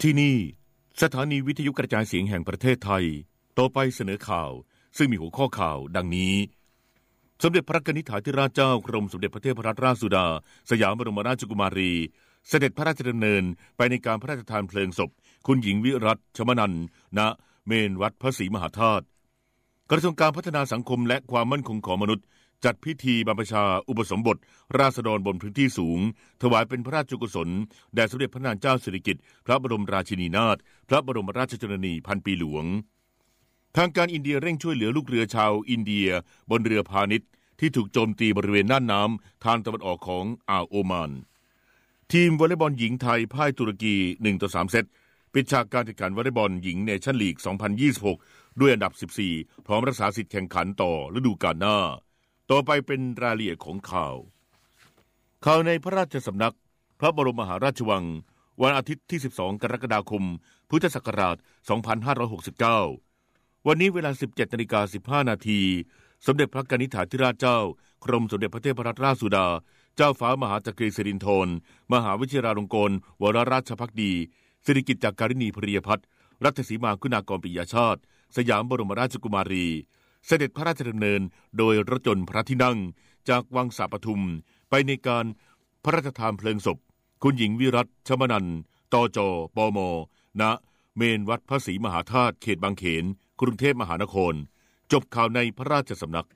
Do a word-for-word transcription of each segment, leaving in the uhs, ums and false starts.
ที่นี่สถานีวิทยุกระจายเสียงแห่งประเทศไทยต่อไปเสนอข่าวซึ่งมีหัวข้อข่าวดังนี้สมเด็จพระกนิษฐาธิราชเจ้ากรมสมเด็จพระเทพรัตนราชสุดาสยามบรมราชกุมารีเสด็จพระราชดำเนินไปในการพระราชทานเพลิงศพคุณหญิงวิรัตชมนันท์ณเมนวัดพระศรีมหาธาตุกระทรวงการพัฒนาสังคมและความมั่นคงของมนุษย์จัดพิธีบรรพชาอุปสมบทราษฎรบนพื้นที่สูงถวายเป็นพระราชกุศลแด่สมเด็จพระนางเจ้าสิริกิติ์พระบรมราชินีนาถพระบรมราชชนนีพันปีหลวงทางการอินเดียเร่งช่วยเหลือลูกเรือชาวอินเดียบนเรือพาณิชย์ที่ถูกโจมตีบริเวณน่านน้ำทางตะวันออกของอ่าวโอมานทีมวอลเลย์บอลหญิงไทยพ่ายตุรกี หนึ่งต่อสาม เซตปิดฉากการแข่งขันวอลเลย์บอลหญิงเนชั่นลีก สองพันยี่สิบหก ด้วยอันดับ สิบสี่ พร้อมรักษาสิทธิ์แข่งขันต่อฤดูกาลหน้าต่อไปเป็นรายละเอียดของข่าวข่าวในพระราชสำนักพระบรมมหาราชวังวันอาทิตย์ที่สิบสองกรกฎาคมพุทธศักราชสองพันห้าร้อยหกสิบเก้าวันนี้เวลา สิบเจ็ดนาฬิกาสิบห้า นาทีสมเด็จพระกนิษฐาธิราชเจ้ากรมสมเด็จพระเทพรัตนราชสุดาเจ้าฟ้ามหาจักรีสิรินธรมหาวิชิราลงกรณ์วรราชภักดีสิริกิติ์จักรินีภริยพัฒน์รัตนสีมาคุณากรปิยชาติสยามบรมราชกุมารีเสด็จพระราชดำเนินโดยรถยนต์พระที่นั่งจากวังสาปทุมไปในการพระราชทานเพลิงศพคุณหญิงวิรัตชมนันท์ตจปมณเมนวัดพระศรีมหาธาตุเขตบางเขนกรุงเทพมหานครจบข่าวในพระราชสำนัก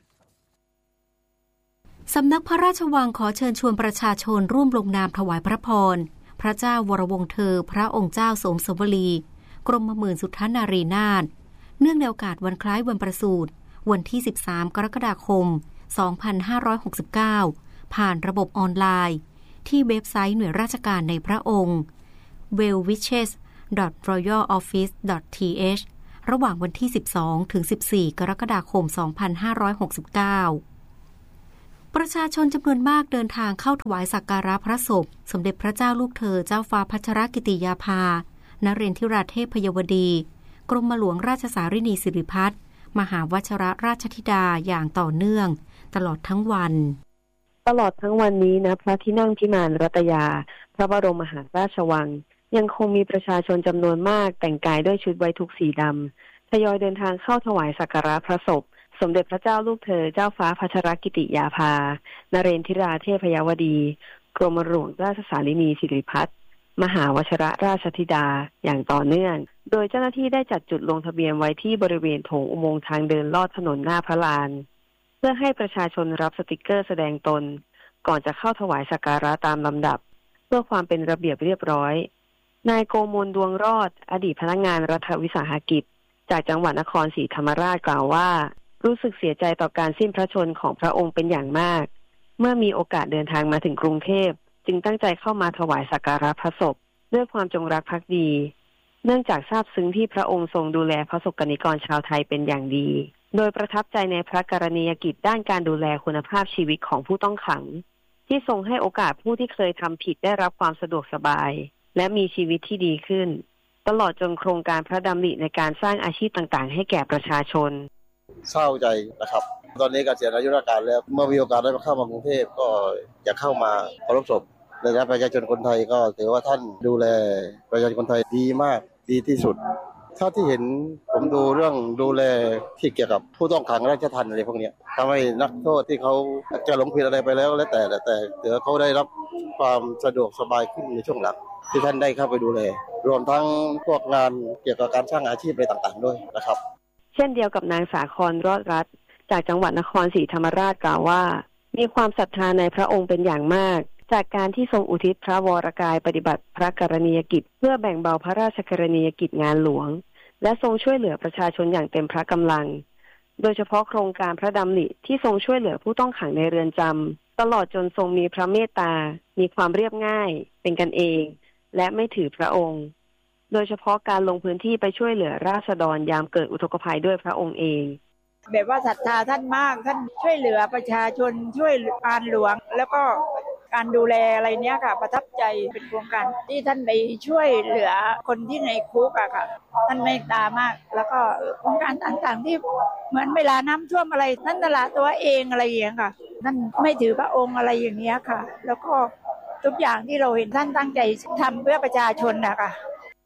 สำนักพระราชวังขอเชิญชวนประชาชนร่วมลงนามถวายพระพรพระเจ้าวรวงศ์เธอพระองค์เจ้าสมสวลีกรมหมื่นสุทธนารีนาถเนื่องในโอกาสวันคล้ายวันประสูติวันที่สิบสามกรกฎาคมสองพันห้าร้อยหกสิบเก้าผ่านระบบออนไลน์ที่เว็บไซต์หน่วยราชการในพระองค์ เวลวิชเชส ดอท รอยัล ออฟฟิศ ดอท ที เอช ระหว่างวันที่สิบสองถึงสิบสี่กรกฎาคมสองพันห้าร้อยหกสิบเก้าประชาชนจำนวนมากเดินทางเข้าถวายสักการะพระศพสมเด็จพระเจ้าลูกเธอเจ้าฟ้าพัชรกิติยาภานเรนทิราเทพยวดีกรมหลวงราชสารินีสิริพัฒน์มหาวชิรราชธิดาอย่างต่อเนื่องตลอดทั้งวันตลอดทั้งวันนี้นะพระที่นั่งพิมานรัตยาพระบรมมหาราชวังยังคงมีประชาชนจำนวนมากแต่งกายด้วยชุดไว้ทุกสีดำทยอยเดินทางเข้าถวายสักการะพระศพสมเด็จพระเจ้าลูกเธอเจ้าฟ้าพัชรกิติยาภานเรนทิราเทพยวดีกรมหลวงราชสารินีสิริพัฒน์มหาวชิรราชธิดาอย่างต่อเนื่องโดยเจ้าหน้าที่ได้จัดจุดลงทะเบียนไว้ที่บริเวณโถงอุโมงค์ทางเดินลอดถนนหน้าพระลานเพื่อให้ประชาชนรับสติกเกอร์แสดงตนก่อนจะเข้าถวายสักการะตามลำดับเพื่อความเป็นระเบียบเรียบร้อยนายโกมลดวงรอดอดีตพนักงานรัฐวิสาหกิจจากจังหวัดนครศรีธรรมราชกล่าวว่ารู้สึกเสียใจต่อการสิ้นพระชนม์ของพระองค์เป็นอย่างมากเมื่อมีโอกาสเดินทางมาถึงกรุงเทพจึงตั้งใจเข้ามาถวายสักการะพระศพด้วยความจงรักภักดีเนื่องจากซาบซึ้งที่พระองค์ทรงดูแลพระสกนิกรชาวไทยเป็นอย่างดีโดยประทับใจในพระกรณียกิจด้านการดูแลคุณภาพชีวิตของผู้ต้องขังที่ทรงให้โอกาสผู้ที่เคยทำผิดได้รับความสะดวกสบายและมีชีวิตที่ดีขึ้นตลอดจนโครงการพระดำริในการสร้างอาชีพต่างๆให้แก่ประชาชนเศร้าใจนะครับตอนนี้เกษียณอายุราชการแล้วเมื่อมีโอกาสได้มาเข้ามากรุงเทพก็จะเข้ามาเคารพศพในฐานะประชาชนคนไทยก็ถือว่าท่านดูแลประชาชนคนไทยดีมากดีที่สุดเท่าที่เห็นผมดูเรื่องดูแลที่เกี่ยวกับผู้ต้องขังราชทัณฑ์อะไรพวกนี้ทำให้นักโทษที่เขาจะหลงผิดอะไรไปแล้วแล้วแต่แต่เดี๋ยวเขาได้รับความสะดวกสบายขึ้นในช่วงหลังที่ท่านได้เข้าไปดูแลรวมทั้งพวกงานเกี่ยวกับการสร้างอาชีพอะไรต่างๆด้วยนะครับเช่นเดียวกับนางสาครรอดรัตน์จากจังหวัดนครศรีธรรมราชกล่าวว่ามีความศรัทธาในพระองค์เป็นอย่างมากจากการที่ทรงอุทิศพระวรกายปฏิบัติพระกรณียกิจเพื่อแบ่งเบาพระราชกรณียกิจงานหลวงและทรงช่วยเหลือประชาชนอย่างเต็มพระกำลังโดยเฉพาะโครงการพระดำริที่ทรงช่วยเหลือผู้ต้องขังในเรือนจำตลอดจนทรงมีพระเมตตามีความเรียบง่ายเป็นกันเองและไม่ถือพระองค์โดยเฉพาะการลงพื้นที่ไปช่วยเหลือราษฎรยามเกิดอุทกภัยด้วยพระองค์เองแบบว่าศรัทธาท่านมากท่านช่วยเหลือประชาชนช่วยการหลวงแล้วก็การดูแลอะไรเนี้ยค่ะประทับใจเป็นโครงการที่ท่านไปช่วยเหลือคนที่ในคุกอะค่ะท่านเมตตามากแล้วก็โครงการต่างๆที่เหมือนเวลาน้ำท่วมอะไรท่านตละตัวเองอะไรอย่างเงี้ยค่ะท่านไม่ถือพระองค์อะไรอย่างเงี้ยค่ะแล้วก็ทุกอย่างที่เราเห็นท่านตั้งใจทำเพื่อประชาชนนะคะ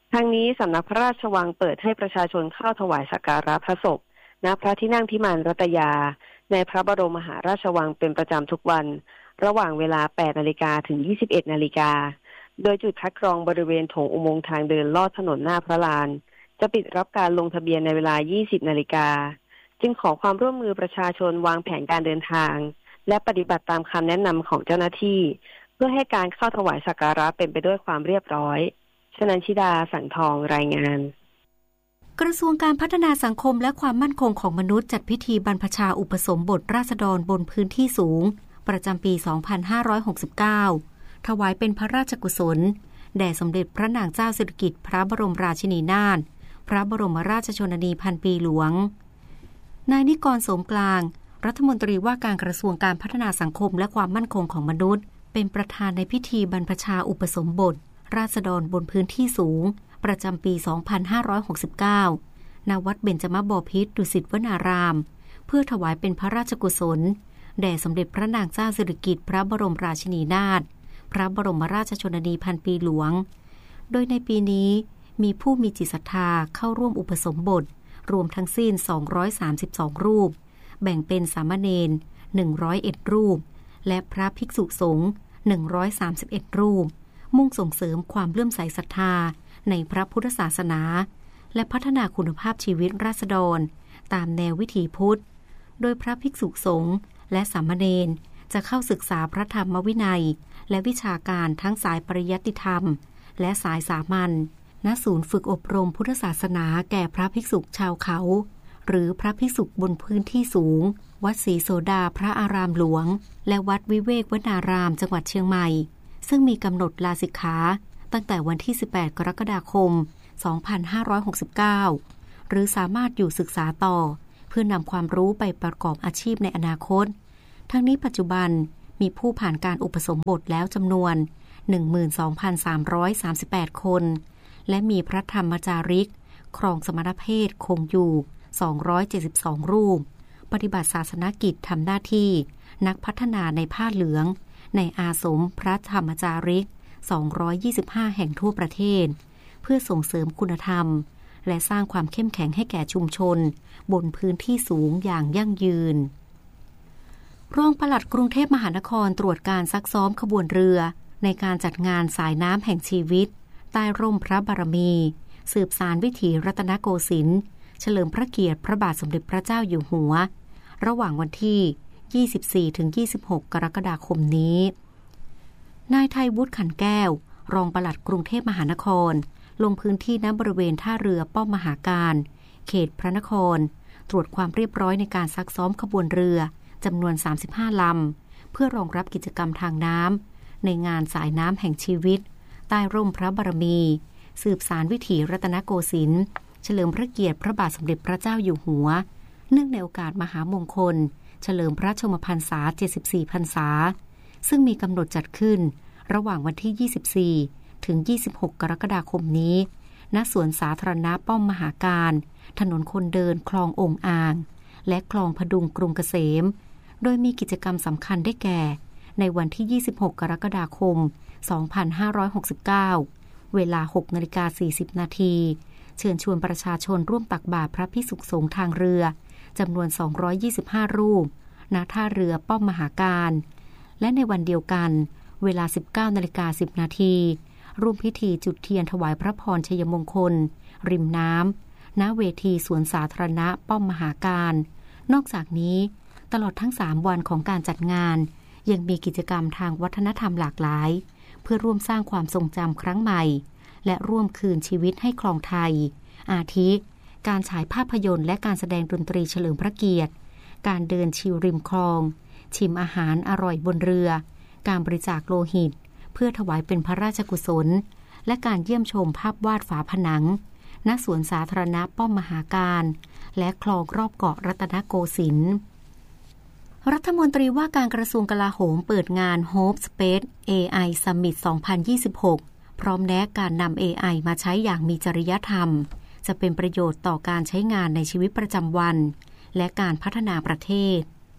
ทางนี้สำนักพระราชวังเปิดให้ประชาชนเข้าถวายสักการะพระศพณพระที่นั่งพิมานรัตยาในพระบรมมหาราชวังเป็นประจำทุกวันระหว่างเวลา แปดนาฬิกา ถึง ยี่สิบเอ็ดนาฬิกาโดยจุดคัดกรองบริเวณโถงอุโมงค์ทางเดินลอดถนนหน้าพระลานจะปิดรับการลงทะเบียนในเวลา ยี่สิบนาฬิกาจึงขอความร่วมมือประชาชนวางแผนการเดินทางและปฏิบัติตามคำแนะนำของเจ้าหน้าที่เพื่อให้การเข้าถวายสักการะเป็นไปด้วยความเรียบร้อยชนันชิดาสังทองรายงานกระทรวงการพัฒนาสังคมและความมั่นคงของมนุษย์จัดพิธีบรรพชาอุปสมบทราษฎรบนพื้นที่สูงประจำปี สองพันห้าร้อยหกสิบเก้า ถวายเป็นพระราชกุศลแด่สมเด็จพระนางเจ้าสิริกิติ์พระบรมราชินีนาถพระบรมราชชนนีพันปีหลวงนายนิกรโสมกลางรัฐมนตรีว่าการกระทรวงการพัฒนาสังคมและความมั่นคงของมนุษย์เป็นประธานในพิธีบรรพชาอุปสมบทราษฎรบนพื้นที่สูงประจำปี สองพันห้าร้อยหกสิบเก้า ณ วัดเบญจมบพิตรดุสิตวนารามเพื่อถวายเป็นพระราชกุศลแด่สมเด็จพระนางเจ้าสิริกิติ์พระบรมราชินีนาถพระบรมราชชนนีพันปีหลวงโดยในปีนี้มีผู้มีจิตศรัทธาเข้าร่วมอุปสมบทรวมทั้งสิ้นสองร้อยสามสิบสองรูปแบ่งเป็นสามเณรหนึ่งร้อยเอ็ดรูปและพระภิกษุสงฆ์หนึ่งร้อยสามสิบเอ็ดรูปมุ่งส่งเสริมความเลื่อมใสศรัทธาในพระพุทธศาสนาและพัฒนาคุณภาพชีวิตราษฎรตามแนววิถีพุทธโดยพระภิกษุสงฆ์และสามเณรจะเข้าศึกษาพระธรรมวินัยและวิชาการทั้งสายปริยัติธรรมและสายสามัญณศูนย์ฝึกอบรมพุทธศาสนาแก่พระภิกษุชาวเขาหรือพระภิกษุบนพื้นที่สูงวัดศรีโสดาพระอารามหลวงและวัดวิเวกวนารามจังหวัดเชียงใหม่ซึ่งมีกำหนดลาสิกขาตั้งแต่วันที่สิบแปดกรกฎาคมสองพันห้าร้อยหกสิบเก้าหรือสามารถอยู่ศึกษาต่อเพื่อนำความรู้ไปประกอบอาชีพในอนาคตทั้งนี้ปัจจุบันมีผู้ผ่านการอุปสมบทแล้วจำนวน หนึ่งหมื่นสองพันสามร้อยสามสิบแปด คนและมีพระธรรมจาริกครองสมณเพศคงอยู่สองร้อยเจ็ดสิบสองรูปปฏิบัติศาสนกิจทำหน้าที่นักพัฒนาในผ้าเหลืองในอาสมพระธรรมจาริกสองร้อยยี่สิบห้าแห่งทั่วประเทศเพื่อส่งเสริมคุณธรรมและสร้างความเข้มแข็งให้แก่ชุมชนบนพื้นที่สูงอย่างยั่งยืนรองปลัดกรุงเทพมหานครตรวจการซักซ้อมขบวนเรือในการจัดงานสายน้ำแห่งชีวิตใต้ร่มพระบารมีสืบสานวิถีรัตนโกสินทร์เฉลิมพระเกียรติพระบาทสมเด็จพระเจ้าอยู่หัวระหว่างวันที่ ยี่สิบสี่ถึงยี่สิบหก กรกฎาคมนี้นายไทยวุฒิขันแก้วรองปลัดกรุงเทพมหานครลงพื้นที่ณบริเวณท่าเรือป้อมมหาการเขตพระนครตรวจความเรียบร้อยในการซักซ้อมขบวนเรือจำนวนสามสิบห้าลำเพื่อรองรับกิจกรรมทางน้ำในงานสายน้ำแห่งชีวิตใต้ร่มพระบารมีสืบสานวิถีรัตนโกสินทร์เฉลิมพระเกียรติพระบาทสมเด็จพระเจ้าอยู่หัวเนื่องในโอกาสมหามงคลเฉลิมพระชนมพรรษาเจ็ดสิบสี่พรรษาซึ่งมีกำหนดจัดขึ้นระหว่างวันที่ยี่สิบสี่ถึงยี่สิบหกกรกฎาคมนี้ณสวนสาธารณะป้อมมหาการถนนคนเดินคลององอ่างและคลองพดุงกรุงเกษมโดยมีกิจกรรมสำคัญได้แก่ในวันที่ยี่สิบหกกรกฎาคมสองพันห้าร้อยหกสิบเก้าเวลา หกนาฬิกาสี่สิบนาทีเชิญชวนประชาชนร่วมตักบาตรพระภิกษุสงฆ์ทางเรือจำนวนสองร้อยยี่สิบห้ารูปณท่าเรือป้อมมหาการและในวันเดียวกันเวลา สิบเก้านาฬิกาสิบนาทีร่วมพิธีจุดเทียนถวายพระพรชัยมงคลริมน้ำณเวทีสวนสาธารณะป้อมมหาการนอกจากนี้ตลอดทั้งสามวันของการจัดงานยังมีกิจกรรมทางวัฒนธรรมหลากหลายเพื่อร่วมสร้างความทรงจำครั้งใหม่และร่วมคืนชีวิตให้คลองไทยอาทิการฉายภาพยนตร์และการแสดงดนตรีเฉลิมพระเกียรติการเดินชิลริมคลองชิมอาหารอร่อยบนเรือการบริจาคโลหิตเพื่อถวายเป็นพระราชกุศลและการเยี่ยมชมภาพวาดฝาผนังณสวนสาธารณะป้อมมหาการและคลองรอบเกาะรัตนโกสินทร์รัฐมนตรีว่าการกระทรวงกลาโหมเปิดงาน Hope Space เอ ไอ Summit สองพันยี่สิบหกพร้อมแนะการนำ เอ ไอ มาใช้อย่างมีจริยธรรมจะเป็นประโยชน์ต่อการใช้งานในชีวิตประจำวันและการพัฒนาประเทศ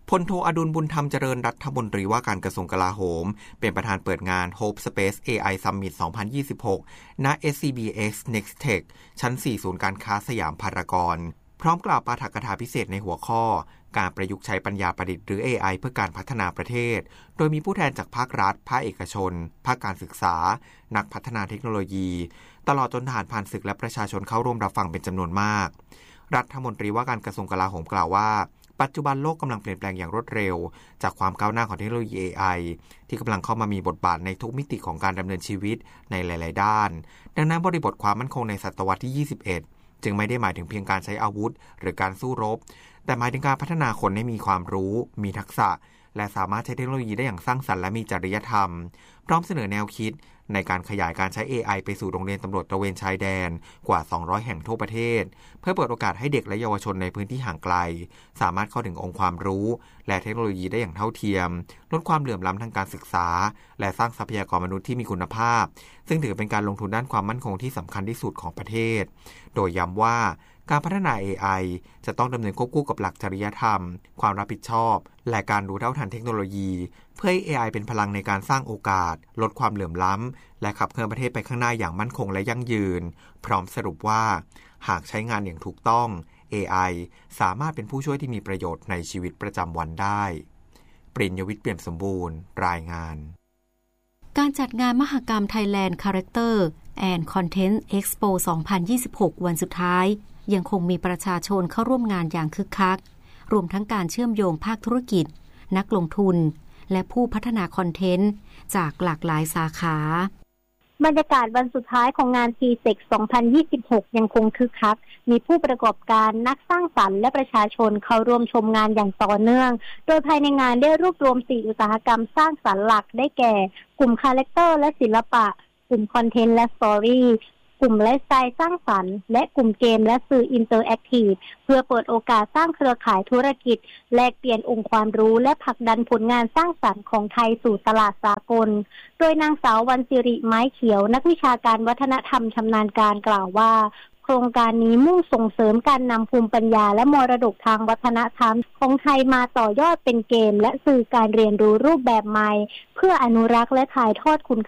พลโทอดุลบุญธรรมเจริญรัฐมนตรีว่าการกระทรวงกลาโหมเป็นประธานเปิดงาน Hope Space เอ ไอ Summit สองพันยี่สิบหก ณ เอส ซี บี เอ็กซ์ Next Tech ชั้น สี่ ศูนย์การค้าสยามพารากอนพร้อมกล่าวปาฐกถาพิเศษในหัวข้อการประยุกต์ใช้ปัญญาประดิษฐ์หรือ เอ ไอ เพื่อการพัฒนาประเทศโดยมีผู้แทนจากภาครัฐภาคเอกชนภาคการศึกษานักพัฒนาเทคโนโลยีตลอดจนทหารผ่านศึกและประชาชนเข้าร่วมรับฟังเป็นจำนวนมากรัฐมนตรีว่าการกระทรวงกลาโหมกล่าวว่าปัจจุบันโลกกำลังเปลี่ยนแปลงอย่างรวดเร็วจากความก้าวหน้าของเทคโนโลยี เอ ไอ ที่กำลังเข้ามามีบทบาทในทุกมิติของการดำเนินชีวิตในหลายๆด้านดังนั้นบริบทความมั่นคงในศตวรรษที่ยี่สิบเอ็ดจึงไม่ได้หมายถึงเพียงการใช้อาวุธหรือการสู้รบแต่หมายถึงการพัฒนาคนให้มีความรู้มีทักษะและสามารถใช้เทคโนโลยีได้อย่างสร้างสรรค์และมีจริยธรรมพร้อมเสนอแนวคิดในการขยายการใช้ เอ ไอ ไปสู่โรงเรียนตำรวจตระเวนชายแดนกว่าสองร้อยแห่งทั่วประเทศเพื่อเปิดโอกาสให้เด็กและเยาวชนในพื้นที่ห่างไกลสามารถเข้าถึงองค์ความรู้และเทคโนโลยีได้อย่างเท่าเทียมลดความเหลื่อมล้ำทางการศึกษาและสร้างทรัพยากรมนุษย์ที่มีคุณภาพซึ่งถือเป็นการลงทุนด้านความมั่นคงที่สำคัญที่สุดของประเทศโดยย้ำว่าการพัฒนา เอ ไอ จะต้องดำเนินควบคู่กับหลักจริยธรรมความรับผิดชอบและการรู้เท่าทันเทคโนโลยีเพื่อให้ เอ ไอ เป็นพลังในการสร้างโอกาสลดความเหลื่อมล้ำและขับเคลื่อนประเทศไปข้างหน้าอย่างมั่นคงและยั่งยืนพร้อมสรุปว่าหากใช้งานอย่างถูกต้อง เอ ไอ สามารถเป็นผู้ช่วยที่มีประโยชน์ในชีวิตประจำวันได้ปริญญวิทย์เปี่ยมสมบูรณ์รายงานการจัดงานมหกรรม Thailand Character and Content Expo สองพันยี่สิบหก วันสุดท้ายยังคงมีประชาชนเข้าร่วมงานอย่างคึกคักรวมทั้งการเชื่อมโยงภาคธุรกิจนักลงทุนและผู้พัฒนาคอนเทนต์จากหลากหลายสาขาบรรยากาศวันสุดท้ายของงาน ที เซ็ก สองพันยี่สิบหก ยังคงคึกคักมีผู้ประกอบการนักสร้างสรรค์และประชาชนเข้าร่วมชมงานอย่างต่อเนื่องโดยภายในงานได้รวบรวมสี่อุตสาหกรรมสร้างสรรค์หลักได้แก่กลุ่มคาแรคเตอร์และศิลปะกลุ่มคอนเทนต์และสตอรี่กลุ่มไลฟ์สไตล์สร้างสรรค์และกลุ่มเกมและสื่ออินเตอร์แอคทีฟเพื่อเปิดโอกาสสร้างเครือข่ายธุรกิจแลกเปลี่ยนองค์ความรู้และผลักดันผลงานสร้างสรรค์ของไทยสู่ตลาดสากลโดยนางสาววรรณศิริไม้เขียวนักวิชาการวัฒนธรรมชำนาญการกล่าวว่าโครงการนี้มุ่งส่งเสริมการนำภูมิปัญญาและมรดกทางวัฒนธรรมของไทยมาต่อยอดเป็นเกมและสื่อการเรียนรู้รูปแบบใหม่เพื่ออนุรักษ์และถ่ายทอดคุณ